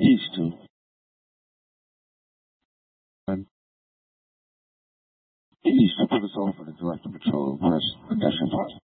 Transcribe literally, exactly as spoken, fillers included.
Isto. Isto, tudo só para o patrol, mas a caixa fora.